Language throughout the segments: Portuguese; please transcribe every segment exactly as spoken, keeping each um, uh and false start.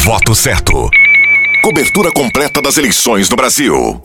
Voto Certo. Cobertura completa das eleições no Brasil.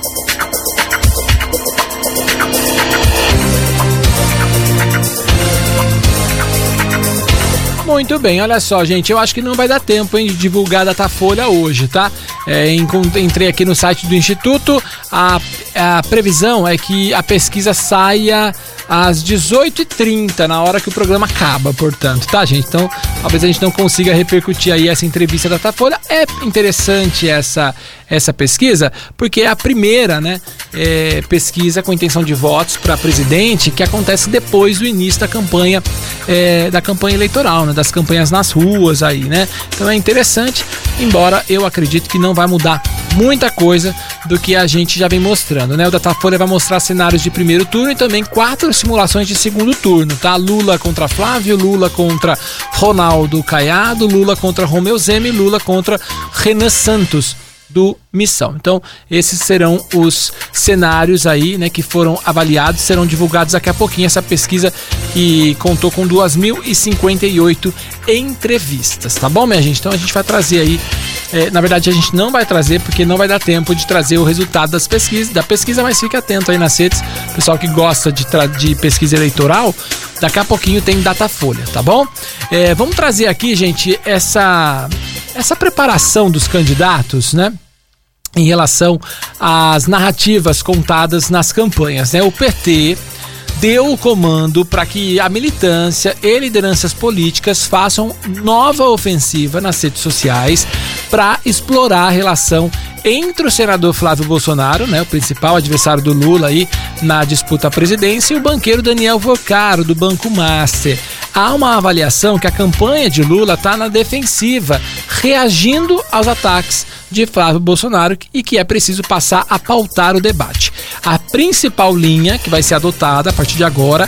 Muito bem, olha só, gente, eu acho que não vai dar tempo, hein, de divulgar a Datafolha hoje, tá? É, entrei aqui no site do Instituto, a, a previsão é que a pesquisa saia às dezoito e trinta, na hora que o programa acaba, portanto, tá, gente? Então, talvez a gente não consiga repercutir aí essa entrevista da Datafolha. É interessante essa, essa pesquisa, porque é a primeira, né, é, pesquisa com intenção de votos para presidente que acontece depois do início da campanha, é, da campanha eleitoral, né, das campanhas nas ruas aí, né? Então é interessante, embora eu acredito que não vai mudar muita coisa do que a gente já vem mostrando, né? O Datafolha vai mostrar cenários de primeiro turno e também quatro simulações de segundo turno, tá? Lula contra Flávio, Lula contra Ronaldo Caiado, Lula contra Romeu Zema e Lula contra Renan Santos do Missão. Então, esses serão os cenários aí, né, que foram avaliados, serão divulgados daqui a pouquinho. Essa pesquisa que contou com duas mil e cinquenta e oito entrevistas, tá bom, minha gente? Então a gente vai trazer aí, é, na verdade a gente não vai trazer porque não vai dar tempo de trazer o resultado das pesquisas, da pesquisa, mas fique atento aí nas redes, pessoal que gosta de, tra- de pesquisa eleitoral, daqui a pouquinho tem Datafolha, tá bom? É, vamos trazer aqui, gente, essa, essa preparação dos candidatos, né? Em relação às narrativas contadas nas campanhas, né? O P T deu o comando para que a militância e lideranças políticas façam nova ofensiva nas redes sociais para explorar a relação entre o senador Flávio Bolsonaro, né, o principal adversário do Lula aí na disputa à presidência, e o banqueiro Daniel Vocaro, do Banco Master. Há uma avaliação que a campanha de Lula está na defensiva, reagindo aos ataques de Flávio Bolsonaro e que é preciso passar a pautar o debate. A principal linha que vai ser adotada a partir de agora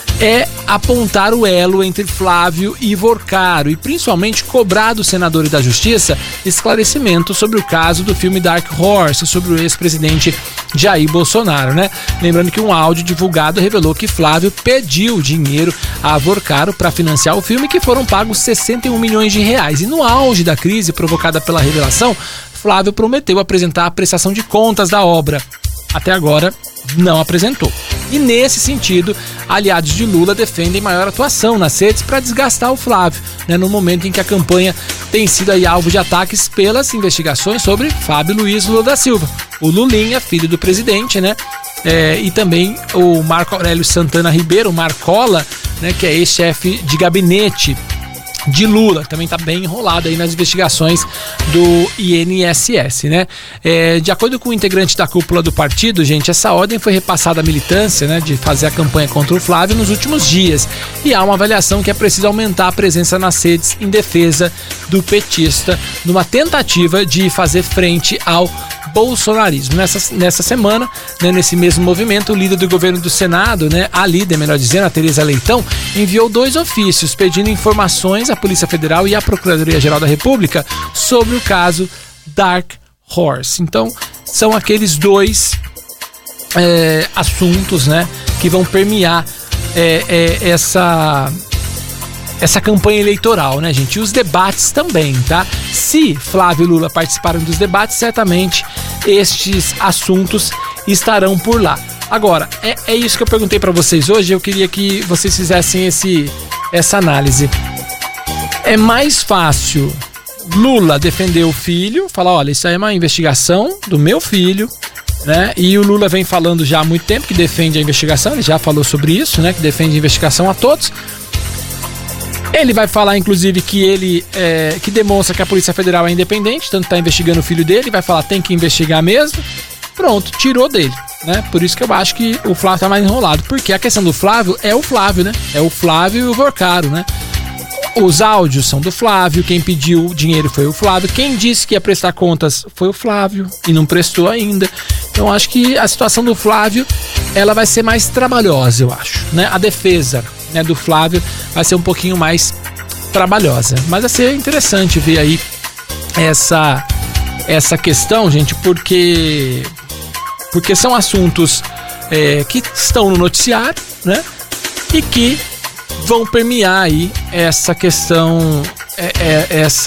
é apontar o elo entre Flávio e Vocaro e principalmente cobrar do senador e da Justiça esclarecimento sobre o caso do filme Dark Horse, sobre o ex-presidente Jair Bolsonaro, né? Lembrando que um áudio divulgado revelou que Flávio pediu dinheiro a Vocaro para financiar o filme, que foram pagos sessenta e um milhões de reais. E no auge da crise provocada pela revelação, Flávio prometeu apresentar a prestação de contas da obra. Até agora, não apresentou. E nesse sentido, aliados de Lula defendem maior atuação nas redes para desgastar o Flávio, né, no momento em que a campanha tem sido aí alvo de ataques pelas investigações sobre Fábio Luiz Lula da Silva, o Lulinha, filho do presidente, né, é, e também o Marco Aurélio Santana Ribeiro, o Marcola, né, que é ex-chefe de gabinete de Lula, também está bem enrolado aí nas investigações do I N S S, né? É, de acordo com o integrante da cúpula do partido, gente, essa ordem foi repassada à militância, né, de fazer a campanha contra o Flávio nos últimos dias, e há uma avaliação que é preciso aumentar a presença nas redes em defesa do petista, numa tentativa de fazer frente ao bolsonarismo. Nessa, nessa semana, né, nesse mesmo movimento, o líder do governo do Senado, né, a líder, melhor dizendo, a Tereza Leitão, enviou dois ofícios pedindo informações à Polícia Federal e à Procuradoria-Geral da República sobre o caso Dark Horse. Então, são aqueles dois é, assuntos, né, que vão permear é, é, essa... essa campanha eleitoral, né, gente? E os debates também, tá? Se Flávio e Lula participaram dos debates, certamente estes assuntos estarão por lá. Agora, é, é isso que eu perguntei para vocês hoje. Eu queria que vocês fizessem esse, essa análise. É mais fácil Lula defender o filho, falar, olha, isso aí é uma investigação do meu filho, né? E o Lula vem falando já há muito tempo que defende a investigação, ele já falou sobre isso, né? Que defende a investigação a todos. Ele vai falar, inclusive, que ele é, que demonstra que a Polícia Federal é independente, tanto está investigando o filho dele, vai falar tem que investigar mesmo. Pronto, tirou dele, né? Por isso que eu acho que o Flávio tá mais enrolado, porque a questão do Flávio é o Flávio, né? É o Flávio e o Vocaro, né? Os áudios são do Flávio, quem pediu dinheiro foi o Flávio, quem disse que ia prestar contas foi o Flávio e não prestou ainda. Então acho que a situação do Flávio, ela vai ser mais trabalhosa, eu acho, né? A defesa, né, do Flávio vai ser um pouquinho mais trabalhosa, mas vai ser interessante ver aí essa, essa questão, gente, porque, porque são assuntos é, que estão no noticiário, né, e que vão permear aí essa questão, é, é, essa